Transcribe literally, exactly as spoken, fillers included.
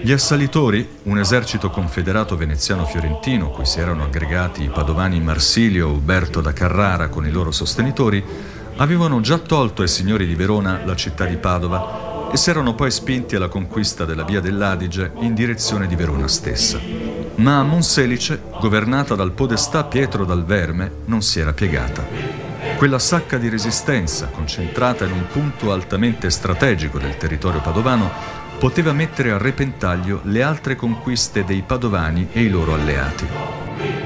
Gli assalitori, un esercito confederato veneziano-fiorentino cui si erano aggregati i padovani Marsilio e Uberto da Carrara con i loro sostenitori, avevano già tolto ai signori di Verona la città di Padova e si erano poi spinti alla conquista della via dell'Adige in direzione di Verona stessa. Ma Monselice, governata dal podestà Pietro dal Verme, non si era piegata. Quella sacca di resistenza, concentrata in un punto altamente strategico del territorio padovano, poteva mettere a repentaglio le altre conquiste dei padovani e i loro alleati.